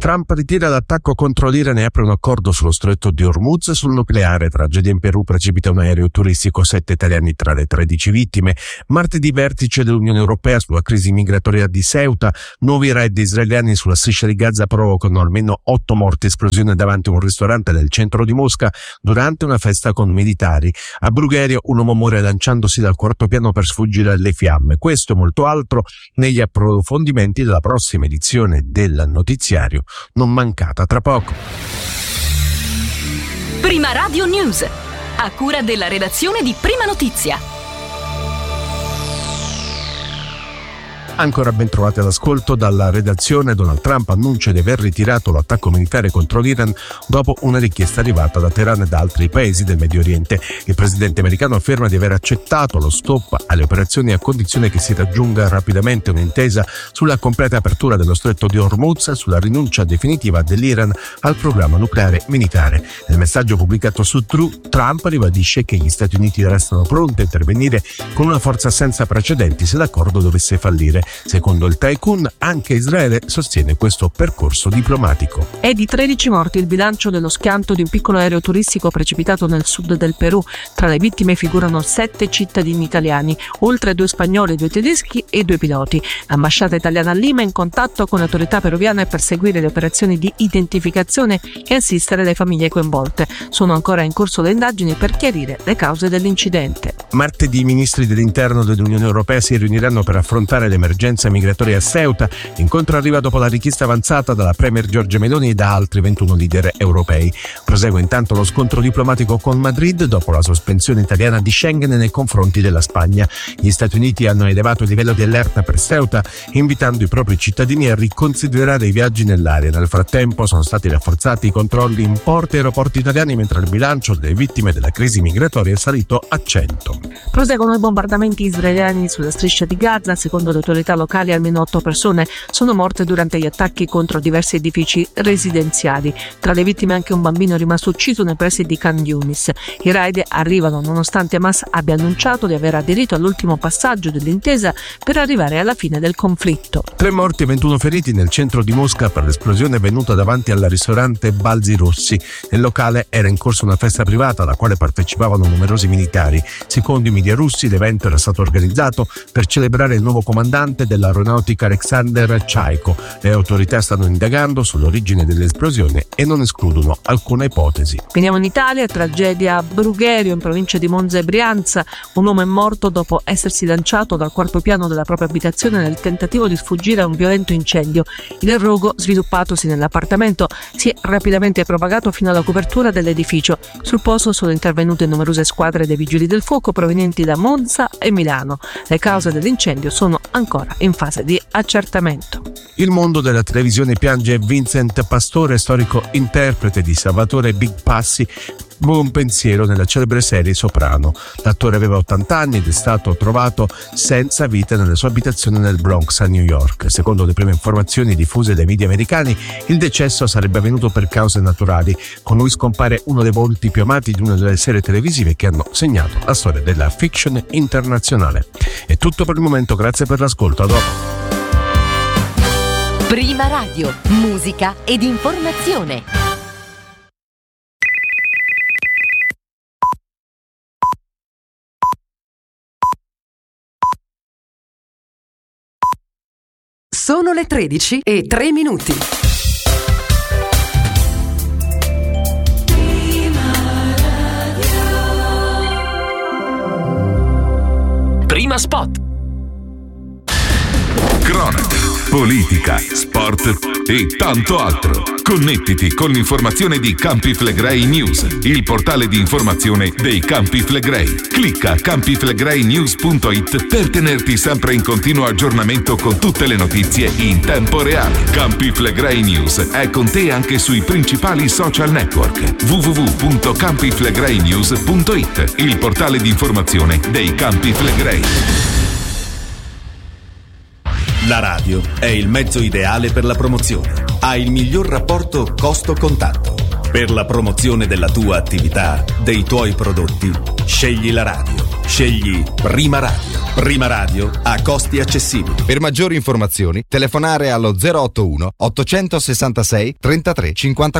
Trump ritira l'attacco contro l'Iran e apre un accordo sullo stretto di Hormuz. Sul nucleare, tragedia in Perù, precipita un aereo turistico, 7 italiani tra le 13 vittime. Martedì vertice dell'Unione Europea sulla crisi migratoria di Ceuta. Nuovi raid israeliani sulla striscia di Gaza provocano almeno 8 morti. Esplosione davanti a un ristorante nel centro di Mosca durante una festa con militari. A Brugherio un uomo muore lanciandosi dal quarto piano per sfuggire alle fiamme. Questo e molto altro negli approfondimenti della prossima edizione del notiziario, non mancata tra poco. Prima Radio News, a cura della redazione di Prima Notizia. Ancora ben trovati all'ascolto dalla redazione. Donald Trump annuncia di aver ritirato l'attacco militare contro l'Iran dopo una richiesta arrivata da Teheran e da altri paesi del Medio Oriente. Il presidente americano afferma di aver accettato lo stop alle operazioni a condizione che si raggiunga rapidamente un'intesa sulla completa apertura dello stretto di Hormuz e sulla rinuncia definitiva dell'Iran al programma nucleare militare. Nel messaggio pubblicato su Truth, Trump ribadisce che gli Stati Uniti restano pronti a intervenire con una forza senza precedenti se l'accordo dovesse fallire. Secondo il tycoon, anche Israele sostiene questo percorso diplomatico. È di 13 morti il bilancio dello schianto di un piccolo aereo turistico precipitato nel sud del Perù. Tra le vittime figurano 7 cittadini italiani, oltre 2 spagnoli, 2 tedeschi e 2 piloti. L'ambasciata italiana a Lima è in contatto con le autorità peruviane per seguire le operazioni di identificazione e assistere le famiglie coinvolte. Sono ancora in corso le indagini per chiarire le cause dell'incidente. Martedì i ministri dell'interno dell'Unione Europea si riuniranno per affrontare l'emergenza migratoria a Ceuta, incontro arriva dopo la richiesta avanzata dalla premier Giorgia Meloni e da altri 21 leader europei. Prosegue intanto lo scontro diplomatico con Madrid dopo la sospensione italiana di Schengen nei confronti della Spagna. Gli Stati Uniti hanno elevato il livello di allerta per Ceuta, invitando i propri cittadini a riconsiderare i viaggi nell'area. Nel frattempo sono stati rafforzati i controlli in porti e aeroporti italiani, mentre il bilancio delle vittime della crisi migratoria è salito a 100. Proseguono i bombardamenti israeliani sulla striscia di Gaza. Secondo le autorità locali almeno 8 persone sono morte durante gli attacchi contro diversi edifici residenziali. Tra le vittime anche un bambino rimasto ucciso nei pressi di Khan Yunis. I raid arrivano nonostante Hamas abbia annunciato di aver aderito all'ultimo passaggio dell'intesa per arrivare alla fine del conflitto. 3 morti e 21 feriti nel centro di Mosca per l'esplosione avvenuta davanti al ristorante Balzi Rossi. Nel locale era in corso una festa privata alla quale partecipavano numerosi militari. Secondo i media russi l'evento era stato organizzato per celebrare il nuovo comandante dell'aeronautica Alexander Chaiko. Le autorità stanno indagando sull'origine dell'esplosione e non escludono alcuna ipotesi. Finiamo in Italia, tragedia a Brugherio in provincia di Monza e Brianza. Un uomo è morto dopo essersi lanciato dal quarto piano della propria abitazione nel tentativo di sfuggire a un violento incendio. Il rogo, sviluppatosi nell'appartamento, si è rapidamente propagato fino alla copertura dell'edificio. Sul posto sono intervenute numerose squadre dei vigili del fuoco provenienti da Monza e Milano. Le cause dell'incendio sono ancora in fase di accertamento. Il mondo della televisione piange Vincent Pastore, storico interprete di Salvatore Big Passi. Buon pensiero nella celebre serie Soprano. L'attore aveva 80 anni ed è stato trovato senza vita nella sua abitazione nel Bronx a New York. Secondo le prime informazioni diffuse dai media americani, il decesso sarebbe avvenuto per cause naturali. Con lui scompare uno dei volti più amati di una delle serie televisive che hanno segnato la storia della fiction internazionale. È tutto per il momento, grazie per l'ascolto, a dopo. Prima Radio, musica ed informazione. Sono le 13:03. Prima Spot. Cronache, politica, sport e tanto altro. Connettiti con l'informazione di Campi Flegrei News, il portale di informazione dei Campi Flegrei. Clicca campiflegreinews.it per tenerti sempre in continuo aggiornamento con tutte le notizie in tempo reale. Campi Flegrei News è con te anche sui principali social network. www.campiflegreinews.it, il portale di informazione dei Campi Flegrei. La radio è il mezzo ideale per la promozione. Ha il miglior rapporto costo-contatto. Per la promozione della tua attività, dei tuoi prodotti, scegli la radio. Scegli Prima Radio. Prima Radio a costi accessibili. Per maggiori informazioni telefonare allo 081 866 33 54.